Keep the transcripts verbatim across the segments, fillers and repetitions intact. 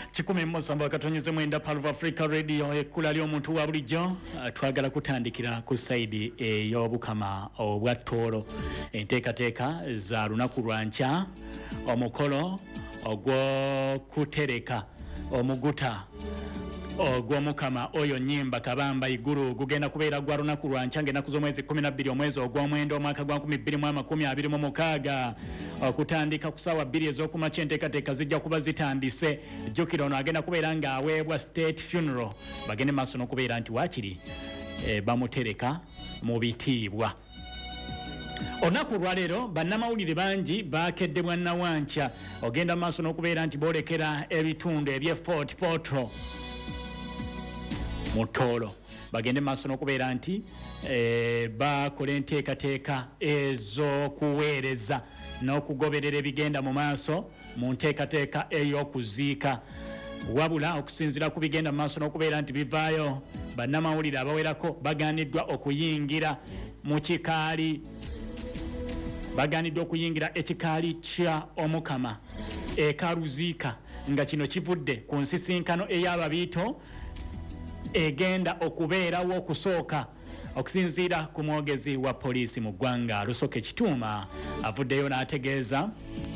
kikumi musanvu akatonyeze mwenda Palva Africa Radio ekula lyo muntu wa bulijjo twagala kutandikira ku side ey'obukama obwa ttoro enteekateeka za lunaku lwankya omukolo ogw'okutereka omuguta ogw'omukama oyo nnyimba kabamba iguru gugenda kubeera gwa lunaku lwankya ng'ennaku z'omwezi kumi na bbiri omwezi ogw'omwenda omwaka gwa nkumi bbiri mu amakumi abiri mu mukaaga okutandika ku ssaawa bbiri ez'okumakya enteekateeka zijja kuba zitandise jjukira ono agenda kubeera ng'aweebwa state funeral bagende maaso n'okubeera nti waakiri e, bamutereka mu bitiibwa. Olunaku lwaleero bannamawulire bangi baakedde bwannawankya ogenda mu maaso n'okubeera nti boolekera ebitundu eby'e Fort Portal Mutolo bagende maaso n'okubeera nti e, bakola enteekateeka ez'okuweereza n'okugoberera ebigenda mu maaso mu nteekateeka ey'okuziika wabula okusinziira ku bigenda mu maaso n'okubeera nti bivaayo bannamawulire abawerako baganiddwa okuyingira mu kikaali baganiddwa okuyingira ekikaali kya omukama ekaluziika nga kino kivudde ku nsisinkano ey'ababiito egenda okubeerawo okusooka okusinziira ku mwogezi wa poliisi mu ggwanga Lusoke Kituuma avuddeyo n'ategeeza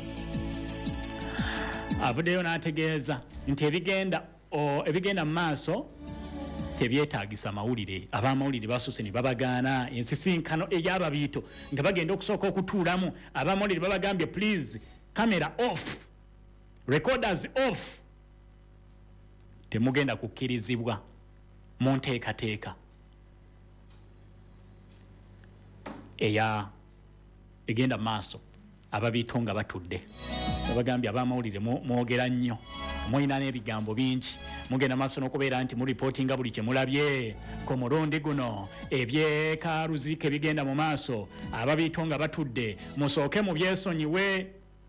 avuddeyo n'ategeeza nti ebigenda ebigenda mu maaso tebyetaagisa mawulire abamawulire basusse ne babagaana ensisinkano ey'ababiito nga bagenda okusooka okutuulamu abamawulire babagambye please camera off recorders off temugenda kukkirizibwa mu nteekateeka eya egenda maaso ababiito nga batudde babagambye abamawulire mwogera nnyo mulina n'ebigambo bingi mugenda maaso n'okubeera nti muripootinga buli kye mulabye ku mulundi guno ebyekaaluziika ebigenda mu maaso ababiito nga batudde musooke mu byesonyiwe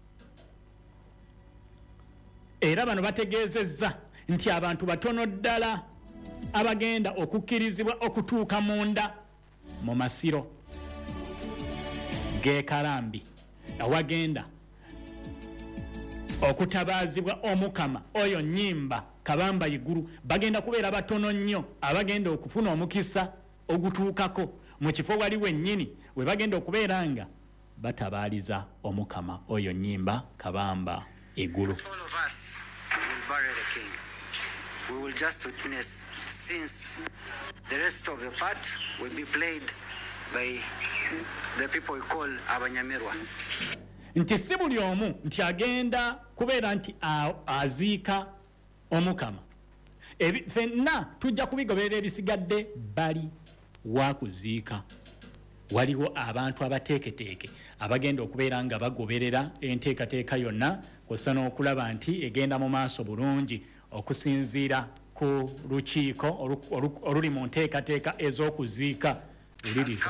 era bano bategeezezza nti abantu batono ddala abagenda okukkirizibwa okutuuka munda mu masiro g'ekalambi awagenda okutabaazibwa omukama oyo nnyimba kabamba iguru bagenda kubeera batono nnyo abagenda okufuna omukisa ogutuukako mu kifo wali wennyini we bagenda okubeera nga batabaaliza omukama oyo nnyimba kabamba iguru. We will just witness since the rest of the part will be played by the people we call Abanyamirwa. Nti si buli omu nti agenda kubeera nti aziika omukama ffenna tujja kubigoberera ebisigadde bali wakuziika waliwo abantu abateeketeeke abagenda okubeera nga bagoberera enteekateeka yonna kw'ossa n'okulaba nti egenda mu maaso bulungi okusinziira ku lukiiko oluli mu nteekateeka ez'okuziika uliriza.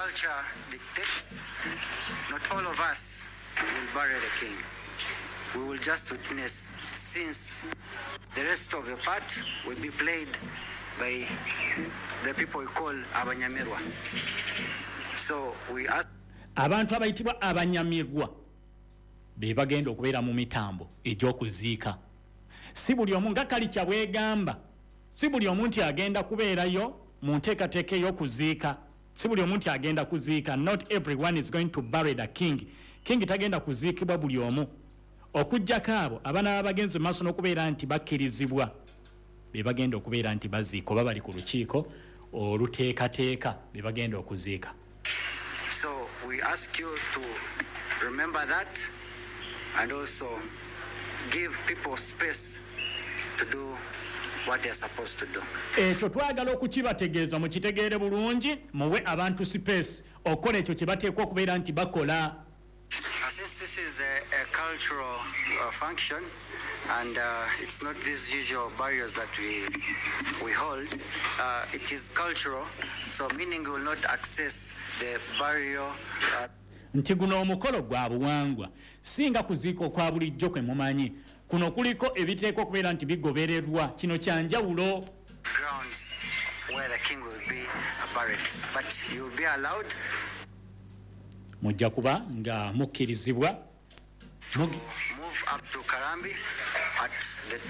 Not all of us will bury the king. We will just witness since the rest of the part will be played by the people we call Abanyamirwa. So we ask abantu abayitibwa Abanyamirwa be bagenda okubeera mu mitambo egy'okuziika. Si buli omu nga Kalicha bwegamba si buli omu nti agenda kubeerayo mu nteekateeka ey'okuziika si buli omu nti agenda kuziika. Not everyone is going to bury the king. King tagenda kuziikibwa buli omu okujjako abo abaana bagenzi maaso n'okubeera nti bakkirizibwa be bagenda okubeera nti baziika oba bali ku lukiiko oluteekateeka be bagenda okuziika. So we ask you to remember that and also give people space to do what they are supposed to do. Ekyo twagala okukibategeeza mukitegeere bulungi muwe abantu space okukola ekyo kye bateekwa okubeera nti bakola. Since this is a, a cultural uh, function and uh, it's not these usual barriers that we we hold, uh, it is cultural, so meaning we will not access the burial. Uh, nti guno omukolo gwa buwangwa singa kuziika okwa bulijjo kwe mumanyi kuno kuliko ebiteekwa okubeera nti bigobererwa kino kyanjawulo. Grounds where the king will be buried, but you will be allowed mujja kuba nga mukkirizibwa to move up to Karambi at the